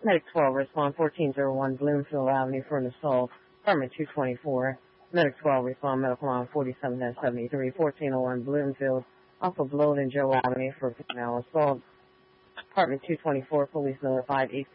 Medic 12, respond 1401 Bloomfield Avenue for an assault. Apartment 224. Medic 12, respond medical line 47-73, 1401 Bloomfield, off of Load and Joe Avenue for female assault. Apartment 224, police notified